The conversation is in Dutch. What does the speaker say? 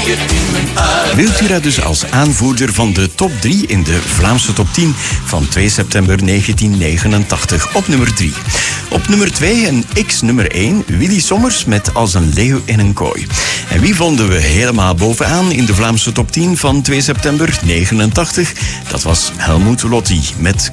Wiltura dus als aanvoerder van de top 3 in de Vlaamse top 10 van 2 september 1989 op nummer 3. Op nummer 2 een X-nummer 1, Willy Sommers met Als een leeuw in een kooi. En wie vonden we helemaal bovenaan in de Vlaamse top 10 van 2 september 1989? Dat was Helmut Lotti met